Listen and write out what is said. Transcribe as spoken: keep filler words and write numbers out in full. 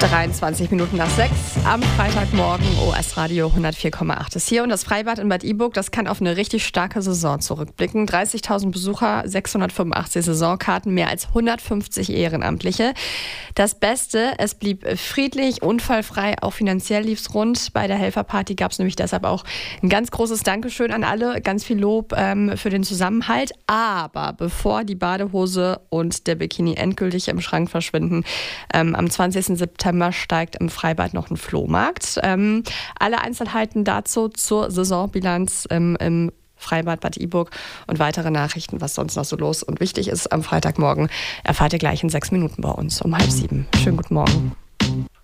dreiundzwanzig Minuten nach sechs am Freitagmorgen. O S-Radio hundertvier Komma acht ist hier. Und das Freibad in Bad Iburg, das kann auf eine richtig starke Saison zurückblicken. dreißigtausend Besucher, sechshundertfünfundachtzig Saisonkarten, mehr als hundertfünfzig Ehrenamtliche. Das Beste, es blieb friedlich, unfallfrei, auch finanziell lief es rund. Bei der Helferparty gab es nämlich deshalb auch ein ganz großes Dankeschön an alle, ganz viel Lob ähm, für den Zusammenhalt. Aber bevor die Badehose und der Bikini endgültig im Schrank verschwinden, ähm, am zwanzigsten September steigt im Freibad noch ein Flohmarkt. Ähm, alle Einzelheiten dazu zur Saisonbilanz ähm, im Freibad Bad Iburg und weitere Nachrichten, was sonst noch so los und wichtig ist am Freitagmorgen, erfahrt ihr gleich in sechs Minuten bei uns um halb sieben. Schönen guten Morgen.